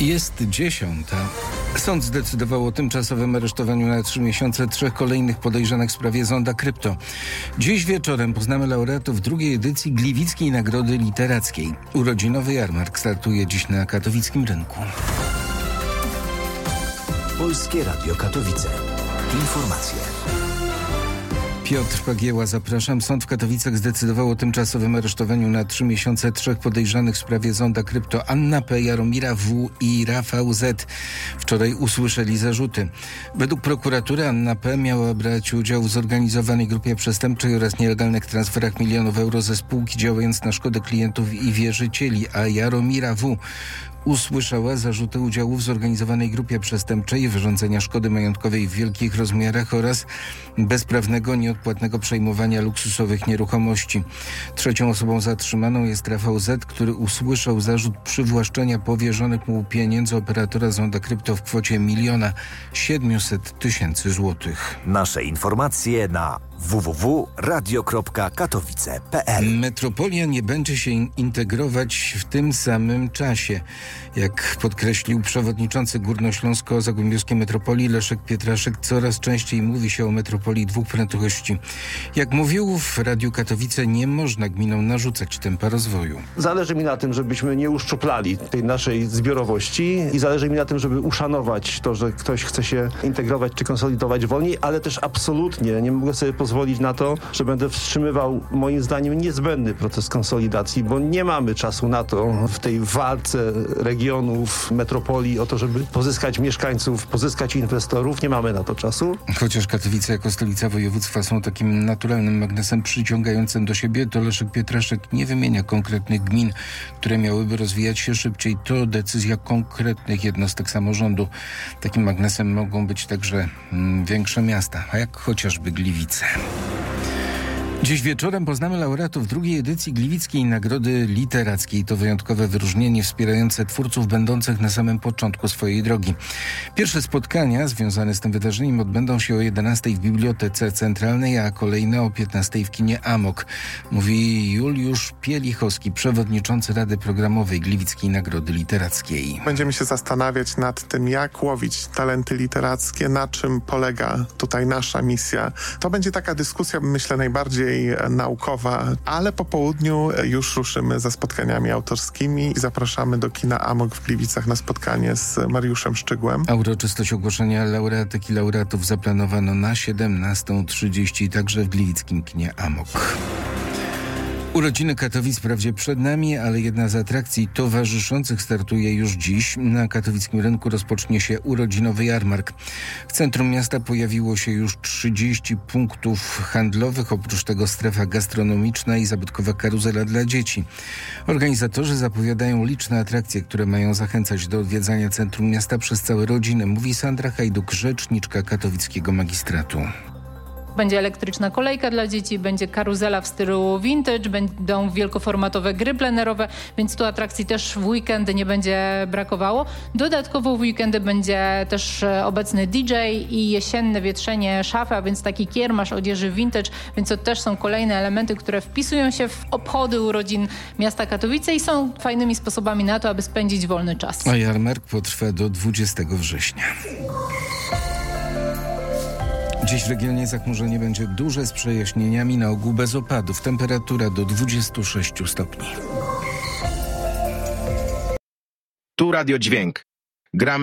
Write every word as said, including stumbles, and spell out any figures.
Jest dziesiąta. Sąd zdecydował o tymczasowym aresztowaniu na trzy miesiące trzech kolejnych podejrzanych w sprawie Zonda Krypto. Dziś wieczorem poznamy laureatów drugiej edycji Gliwickiej Nagrody Literackiej. Urodzinowy jarmark startuje dziś na katowickim rynku. Polskie Radio Katowice. Informacje. Piotr Pagieła, zapraszam. Sąd w Katowicach zdecydował o tymczasowym aresztowaniu na trzy miesiące trzech podejrzanych w sprawie Zonda Krypto. Anna P., Jaromira W. i Rafał Z. Wczoraj usłyszeli zarzuty. Według prokuratury Anna P. miała brać udział w zorganizowanej grupie przestępczej oraz nielegalnych transferach milionów euro ze spółki, działając na szkodę klientów i wierzycieli, a Jaromira W. usłyszała zarzuty udziału w zorganizowanej grupie przestępczej, wyrządzenia szkody majątkowej w wielkich rozmiarach oraz bezprawnego, nieodpłatnego przejmowania luksusowych nieruchomości. Trzecią osobą zatrzymaną jest Rafał Z., który usłyszał zarzut przywłaszczenia powierzonych mu pieniędzy operatora Zonda Krypto w kwocie miliona siedmiuset tysięcy złotych. Nasze informacje na w w w kropka radio kropka katowice kropka p l. Metropolia nie będzie się integrować w tym samym czasie. Jak podkreślił przewodniczący Górnośląsko-Zagłębiowskiej Metropolii Leszek Pietraszek, coraz częściej mówi się o metropolii dwóch prędkości. Jak mówił w Radiu Katowice, nie można gminom narzucać tempa rozwoju. Zależy mi na tym, żebyśmy nie uszczuplali tej naszej zbiorowości i zależy mi na tym, żeby uszanować to, że ktoś chce się integrować czy konsolidować wolniej, ale też absolutnie nie mogę sobie pozwolić na to, że będę wstrzymywał moim zdaniem niezbędny proces konsolidacji, bo nie mamy czasu na to w tej walce regionów, metropolii o to, żeby pozyskać mieszkańców, pozyskać inwestorów. Nie mamy na to czasu. Chociaż Katowice jako stolica województwa są takim naturalnym magnesem przyciągającym do siebie, to Leszek Pietraszek nie wymienia konkretnych gmin, które miałyby rozwijać się szybciej. To decyzja konkretnych jednostek samorządu. Takim magnesem mogą być także mm, większe miasta, a jak chociażby Gliwice. Dziś wieczorem poznamy laureatów drugiej edycji Gliwickiej Nagrody Literackiej. To wyjątkowe wyróżnienie wspierające twórców będących na samym początku swojej drogi. Pierwsze spotkania związane z tym wydarzeniem odbędą się o jedenastej w Bibliotece Centralnej, a kolejne o piętnastej w kinie Amok. Mówi Juliusz Pielichowski, przewodniczący Rady Programowej Gliwickiej Nagrody Literackiej. Będziemy się zastanawiać nad tym, jak łowić talenty literackie, na czym polega tutaj nasza misja. To będzie taka dyskusja, myślę, najbardziej naukowa, ale po południu już ruszymy ze spotkaniami autorskimi i zapraszamy do kina Amok w Gliwicach na spotkanie z Mariuszem Szczygłem. A uroczystość ogłoszenia laureatek i laureatów zaplanowano na siedemnastą trzydzieści, także w gliwickim kinie Amok. Urodziny Katowic wprawdzie przed nami, ale jedna z atrakcji towarzyszących startuje już dziś. Na katowickim rynku rozpocznie się urodzinowy jarmark. W centrum miasta pojawiło się już trzydzieści punktów handlowych, oprócz tego strefa gastronomiczna i zabytkowa karuzela dla dzieci. Organizatorzy zapowiadają liczne atrakcje, które mają zachęcać do odwiedzania centrum miasta przez całe rodziny, mówi Sandra Hajduk, rzeczniczka katowickiego magistratu. Będzie elektryczna kolejka dla dzieci, będzie karuzela w stylu vintage, będą wielkoformatowe gry plenerowe, więc tu atrakcji też w weekendy nie będzie brakowało. Dodatkowo w weekendy będzie też obecny D J i jesienne wietrzenie szafy, a więc taki kiermasz odzieży vintage, więc to też są kolejne elementy, które wpisują się w obchody urodzin miasta Katowice i są fajnymi sposobami na to, aby spędzić wolny czas. A jarmark potrwa do dwudziestego września. Dziś w regionie zachmurzenie będzie duże z przejaśnieniami, na ogół bez opadów. Temperatura do dwudziestu sześciu stopni. Tu Radio Dźwięk. Gramy